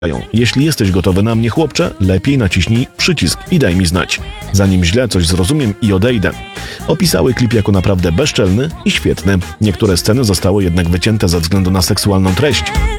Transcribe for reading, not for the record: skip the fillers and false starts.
Jeśli jesteś gotowy na mnie, chłopcze, lepiej naciśnij przycisk i daj mi znać, zanim źle coś zrozumiem i odejdę. Opisały klip jako naprawdę bezczelny i świetny. Niektóre sceny zostały jednak wycięte ze względu na seksualną treść.